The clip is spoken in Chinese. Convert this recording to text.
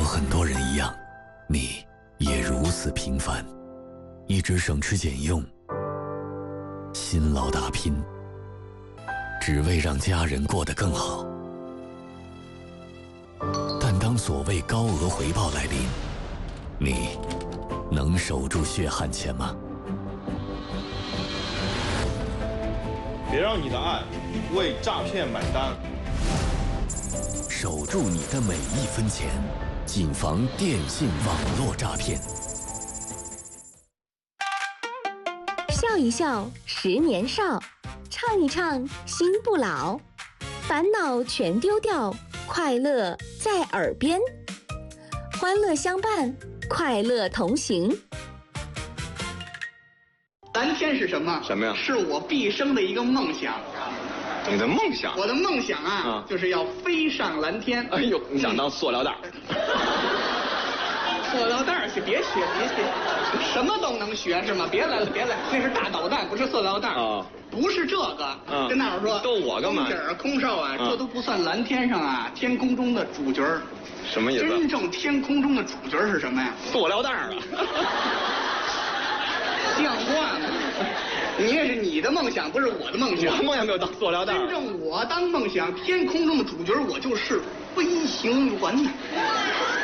很多人一样，你也如此平凡，一直省吃俭用，辛劳打拼，只为让家人过得更好。但当所谓高额回报来临，你能守住血汗钱吗？ 别让你的爱为诈骗买单。 守住你的每一分钱，谨防电信网络诈骗。 笑一笑10年少，唱一唱心不老，烦恼全丢掉，快乐在耳边，欢乐相伴，快乐同行。 蓝天是什么？ 什么呀？ 是我毕生的一个梦想。 你的梦想？ 我的梦想啊，就是要飞上蓝天。 哎呦，你想当塑料袋？ 塑料袋去，别学，什么都能学是吗？别来了，那是大导弹，不是塑料袋啊。不是这个，跟大伙说， 逗我干嘛？ 空姐啊，空少啊，这都不算蓝天上啊，天空中的主角。 什么意思？ 真正天空中的主角是什么呀？ 塑料袋啊！ 像话吗？你也是你的梦想，不是我的梦想。 我梦想没有当塑料袋。 真正我当梦想，天空中的主角，我就是飞行员呐。